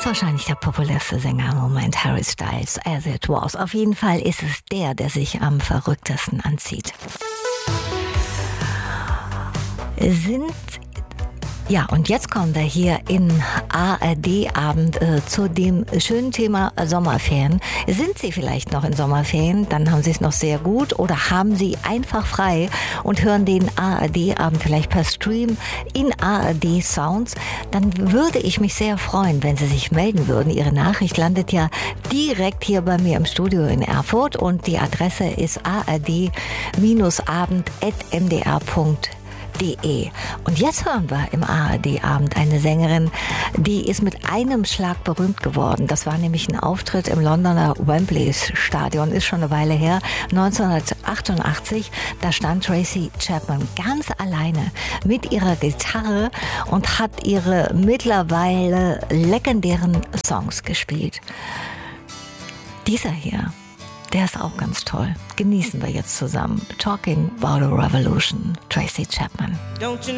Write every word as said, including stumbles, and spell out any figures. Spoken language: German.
wahrscheinlich der populärste Sänger im Moment, Harry Styles, As It Was. Auf jeden Fall ist es der, der sich am verrücktesten anzieht. Sind Ja, und jetzt kommen wir hier in A R D-Abend äh, zu dem schönen Thema Sommerferien. Sind Sie vielleicht noch in Sommerferien? Dann haben Sie es noch sehr gut. Oder haben Sie einfach frei und hören den A R D-Abend vielleicht per Stream in A R D Sounds? Dann würde ich mich sehr freuen, wenn Sie sich melden würden. Ihre Nachricht landet ja direkt hier bei mir im Studio in Erfurt und die Adresse ist a r d abend at m d r punkt de. Und jetzt hören wir im A R D-Abend eine Sängerin, die ist mit einem Schlag berühmt geworden. Das war nämlich ein Auftritt im Londoner Wembley Stadion, ist schon eine Weile her, neunzehnhundertachtundachtzig. Da stand Tracy Chapman ganz alleine mit ihrer Gitarre und hat ihre mittlerweile legendären Songs gespielt. Dieser hier, der ist auch ganz toll. Genießen wir jetzt zusammen. Talking About a Revolution, Tracy Chapman.